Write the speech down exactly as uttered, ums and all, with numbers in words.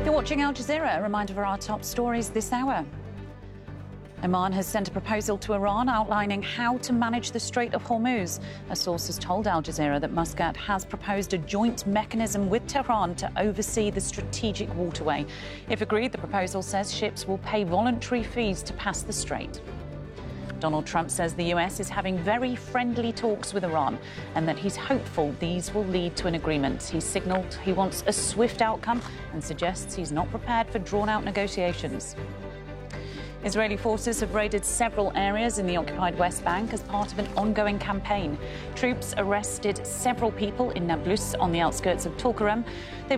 You're watching Al Jazeera. A reminder of our top stories this hour. Oman has sent a proposal to Iran outlining how to manage the Strait of Hormuz. A source has told Al Jazeera that Muscat has proposed a joint mechanism with Tehran to oversee the strategic waterway. If agreed, the proposal says ships will pay voluntary fees to pass the strait. Donald Trump says the U S is having very friendly talks with Iran and that he's hopeful these will lead to an agreement. He signalled he wants a swift outcome and suggests he's not prepared for drawn-out negotiations. Israeli forces have raided several areas in the occupied West Bank as part of an ongoing campaign. Troops arrested several people in Nablus on the outskirts of Tulkarem. They